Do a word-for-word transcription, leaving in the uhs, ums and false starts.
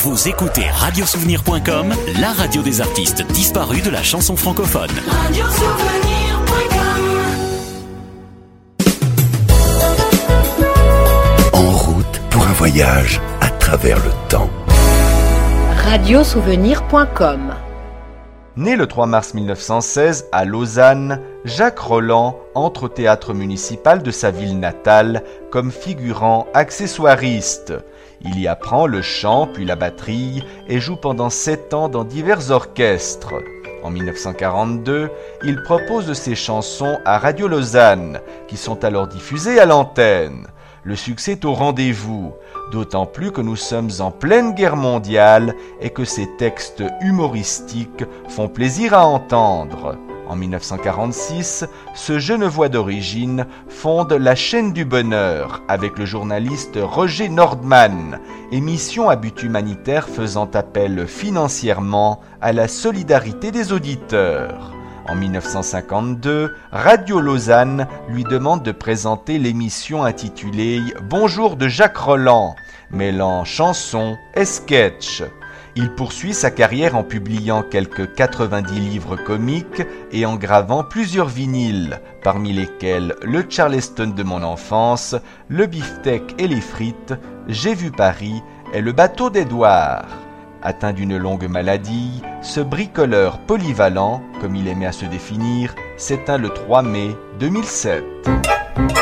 Vous écoutez radio souvenir point com, la radio des artistes disparus de la chanson francophone. radio souvenir point com. En route pour un voyage à travers le temps. radio souvenir point com. Né le trois mars mille neuf cent seize à Lausanne, Jacques Rolland entre au théâtre municipal de sa ville natale comme figurant accessoiriste. Il y apprend le chant puis la batterie et joue pendant sept ans dans divers orchestres. En mille neuf cent quarante-deux, il propose ses chansons à Radio Lausanne, qui sont alors diffusées à l'antenne. Le succès est au rendez-vous, d'autant plus que nous sommes en pleine guerre mondiale et que ses textes humoristiques font plaisir à entendre. En mille neuf cent quarante-six, ce Genevois d'origine fonde La Chaîne du Bonheur avec le journaliste Roger Nordman, émission à but humanitaire faisant appel financièrement à la solidarité des auditeurs. En mille neuf cent cinquante-deux, Radio Lausanne lui demande de présenter l'émission intitulée « Bonjour de Jacques Rolland », mêlant chansons et sketchs. Il poursuit sa carrière en publiant quelques quatre-vingt-dix livres comiques et en gravant plusieurs vinyles, parmi lesquels Le Charleston de mon enfance, Le beefsteak et les frites, J'ai vu Paris et Le bateau d'Édouard. Atteint d'une longue maladie, ce bricoleur polyvalent, comme il aimait à se définir, s'éteint le trois mai deux mille sept.